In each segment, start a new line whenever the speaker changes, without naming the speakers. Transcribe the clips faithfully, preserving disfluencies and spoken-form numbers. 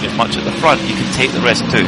pushing as much at the front, you can take the risk too.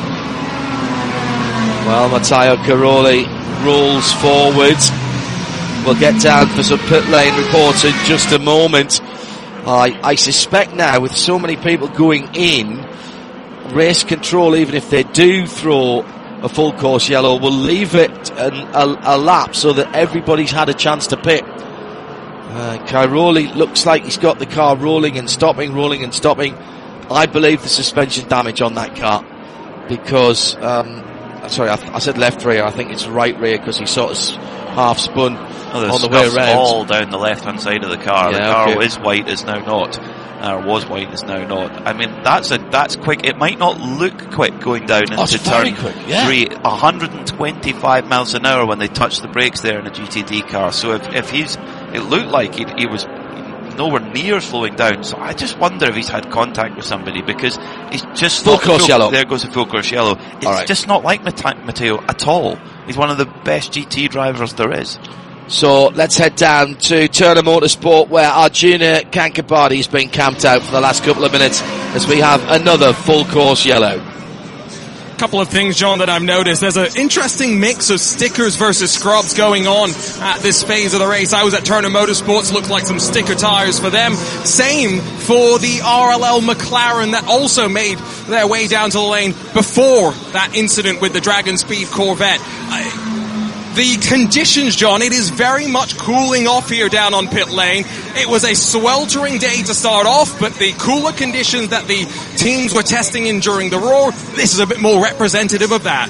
Well, Matteo Caroli rolls forward. We'll get down for some pit lane reports in just a moment. I, I suspect now, with so many people going in, race control, even if they do throw a full course yellow, will leave it an, a, a lap so that everybody's had a chance to pit. Uh, Cairoli looks like he's got the car rolling and stopping, rolling and stopping. I believe the suspension damage on that car, because um, sorry, I, I said left rear. I think it's right rear, because he sort of half spun
oh,
on the way around.
All down the left hand side of the car.
Yeah,
the car
okay.
is white, is now not. Or was white, is now not. I mean, that's a that's quick. It might not look quick going down into
oh,
turn
quick, yeah.
three. one hundred twenty-five miles an hour when they touch the brakes there in a G T D car. So if if he's, it looked like he, he was nowhere near slowing down. So I just wonder if he's had contact with somebody, because he's just
full
not
course
full,
yellow.
There goes the full course yellow. It's
right.
just not like Matteo at all. He's one of the best G T drivers there is.
So let's head down to Turner Motorsport, where Arjuna Kankabadi has been camped out for the last couple of minutes as we have another full course yellow.
Couple of things, John, that I've noticed. There's an interesting mix of stickers versus scrubs going on at this phase of the race. I was at Turner Motorsports, looked like some sticker tires for them. Same for the R L L McLaren that also made their way down to the lane before that incident with the Dragon Speed Corvette. I, The conditions, John, it is very much cooling off here down on pit lane. It was a sweltering day to start off, but the cooler conditions that the teams were testing in during the Roar, this is a bit more representative of that.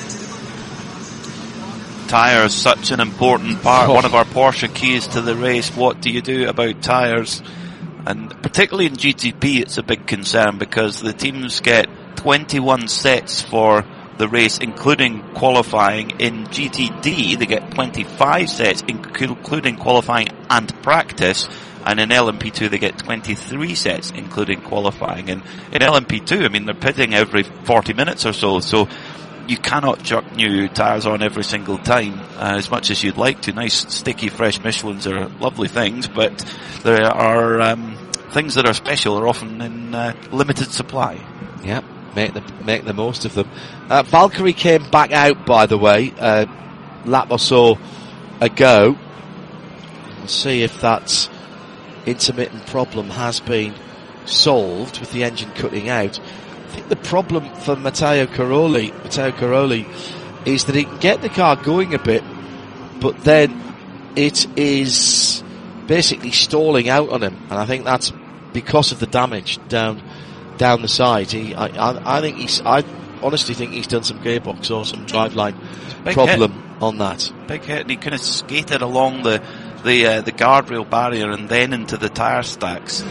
Tyres, such an important part, one of our Porsche keys to the race. What do you do about tyres? And particularly in G T P, it's a big concern, because the teams get twenty-one sets for the race, including qualifying. In G T D, they get twenty-five sets, including qualifying and practice. And in L M P two, they get twenty-three sets, including qualifying. And in L M P two, I mean, they're pitting every forty minutes or so, so you cannot chuck new tyres on every single time, uh, as much as you'd like to. Nice, sticky, fresh Michelins are lovely things, but there are um, things that are special are often in uh, limited supply.
Yep. Make the make the most of them. Uh, Valkyrie came back out, by the way, a lap or so ago. We'll see if that intermittent problem has been solved with the engine cutting out. I think the problem for Matteo Caroli, Matteo Caroli, is that he can get the car going a bit, but then it is basically stalling out on him, and I think that's because of the damage down. down the side. He, I, I, I think he's, I honestly think he's done some gearbox or some driveline problem
hit.
on that.
Big hit, and he kind of skated along the, the, uh, the guardrail barrier and then into the tyre stacks.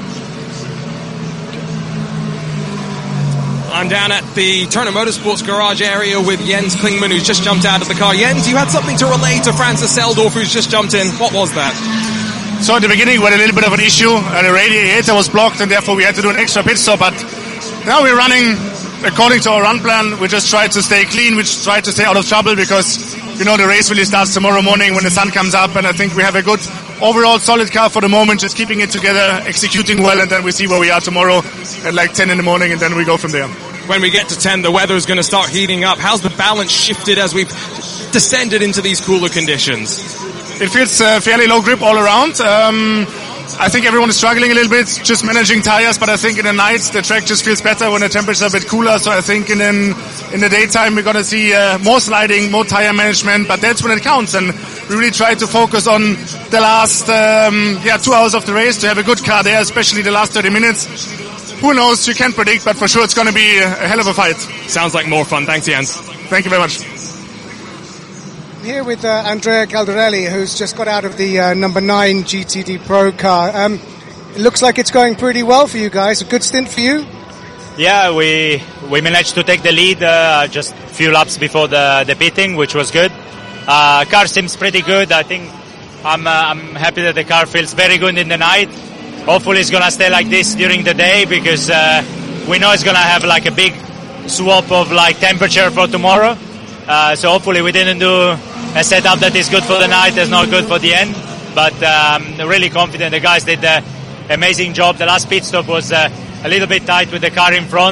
I'm down at the Turner Motorsports garage area with Jens Klingman, who's just jumped out of the car. Jens, you had something to relay to Francis Seldorf, who's just jumped in. What was that?
So at the beginning we had a little bit of an issue, and the radiator was blocked, and therefore we had to do an extra pit stop. But now we're running according to our run plan. We just try to stay clean, we just try to stay out of trouble, because you know the race really starts tomorrow morning when the sun comes up, and I think we have a good overall solid car for the moment, just keeping it together, executing well, and then we see where we are tomorrow at like ten in the morning, and then we go from there.
When we get to ten, the weather is going to start heating up. How's the balance shifted as we've descended into these cooler conditions?
It feels uh, fairly low grip all around. Um, I think everyone is struggling a little bit, just managing tires, but I think in the night the track just feels better when the temperatures are a bit cooler. So I think in in, in the daytime we're going to see uh, more sliding, more tire management, but that's when it counts. And we really try to focus on the last um, yeah two hours of the race to have a good car there, especially the last thirty minutes. Who knows? You can't predict, but for sure it's going to be a hell of a fight.
Sounds like more fun. Thanks, Jens.
Thank you very much.
I'm here with uh, Andrea Caldarelli, who's just got out of the uh, number nine G T D Pro car. Um, it looks like it's going pretty well for you guys. A good stint for you?
Yeah, we we managed to take the lead uh, just a few laps before the, the pitting, which was good. Uh, car seems pretty good. I think I'm uh, I'm happy that the car feels very good in the night. Hopefully it's going to stay like this during the day, because uh, we know it's going to have like a big swap of like temperature for tomorrow. Uh, so hopefully we didn't do a setup that is good for the night, that's not good for the end. But um, really confident. The guys did an amazing job. The last pit stop was uh, a little bit tight with the car in front.